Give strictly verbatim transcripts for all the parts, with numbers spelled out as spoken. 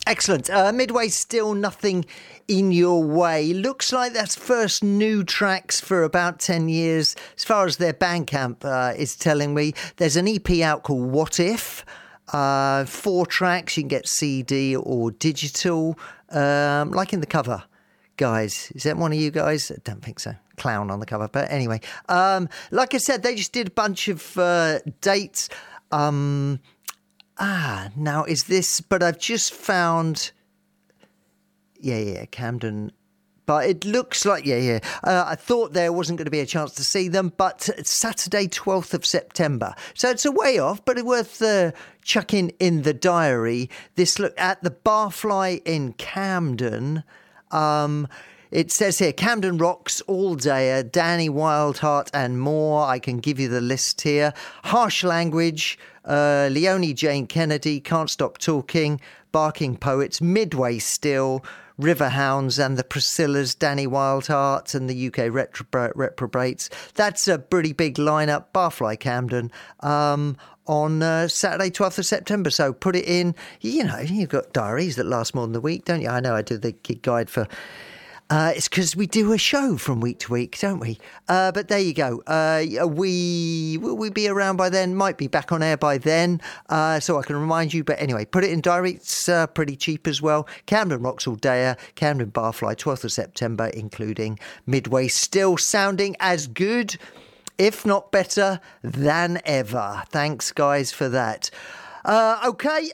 Excellent. Uh, Midway, still nothing in your way. Looks like that's first new tracks for about ten years. As far as their Bandcamp uh, is telling me, there's an E P out called What If? Uh, four tracks. You can get C D or digital, um, like in the cover. Guys, is that one of you guys? I don't think so. Clown on the cover. But anyway, um, like I said, they just did a bunch of uh, dates. Um... Ah, now is this, but I've just found, yeah, yeah, Camden, but it looks like, yeah, yeah. Uh, I thought there wasn't going to be a chance to see them, but it's Saturday, twelfth of September. So it's a way off, but it's worth uh, chucking in the diary. This look at the Barfly in Camden. Um, It says here, Camden Rocks, All Dayer, Danny Wildheart and more. I can give you the list here. Harsh Language, uh, Leonie Jane Kennedy, Can't Stop Talking, Barking Poets, Midway Still, Riverhounds and the Priscillas, Danny Wildheart and the U K Retro- Reprobates. That's a pretty big lineup. Barfly Camden um, on uh, Saturday, twelfth of September. So put it in. You know, you've got diaries that last more than the week, don't you? I know I do the gig guide for... Uh, it's because we do a show from week to week, don't we? Uh, but there you go. Uh, we will we be around by then? Might be back on air by then, uh, so I can remind you. But anyway, put it in diary. It's uh, pretty cheap as well. Camden Rocks All Dayer, Camden Barfly, twelfth of September, including Midway, still sounding as good, if not better, than ever. Thanks, guys, for that. Uh, okay,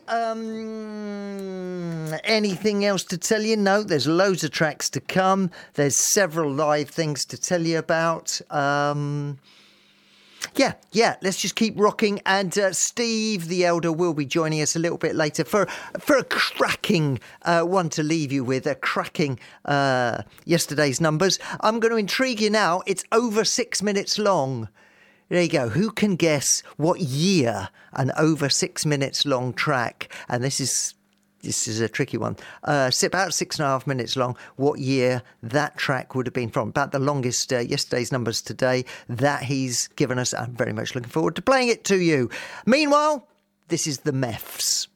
um, anything else to tell you? No, there's loads of tracks to come. There's several live things to tell you about. Um, yeah, yeah, let's just keep rocking. And uh, Steve the Elder will be joining us a little bit later for, for a cracking uh, one to leave you with, a cracking uh, yesterday's numbers. I'm going to intrigue you now. It's over six minutes long. There you go. Who can guess what year an over six minutes long track, and this is this is a tricky one, uh, about six and a half minutes long, what year that track would have been from? About the longest, uh, yesterday's numbers today that he's given us. I'm very much looking forward to playing it to you. Meanwhile, this is the Meffs.